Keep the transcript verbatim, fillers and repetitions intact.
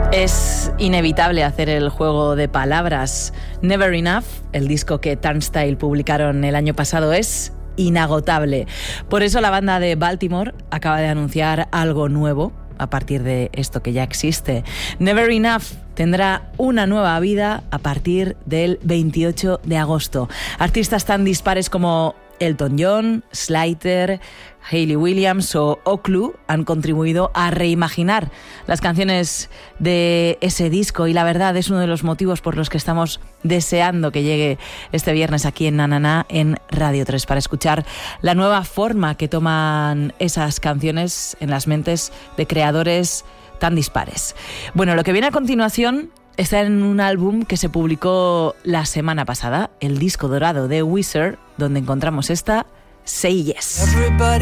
Es inevitable hacer el juego de palabras. Never Enough, el disco que Turnstile publicaron el año pasado, es inagotable. Por eso la banda de Baltimore acaba de anunciar algo nuevo a partir de esto que ya existe. Never Enough tendrá una nueva vida a partir del veintiocho de agosto. Artistas tan dispares como Elton John, Slater, Hayley Williams o Oclu han contribuido a reimaginar las canciones de ese disco, y la verdad es uno de los motivos por los que estamos deseando que llegue este viernes aquí en Na Na Na en Radio tres, para escuchar la nueva forma que toman esas canciones en las mentes de creadores tan dispares. Bueno, lo que viene a continuación está en un álbum que se publicó la semana pasada, el disco dorado de Weezer, donde encontramos esta Say Yes.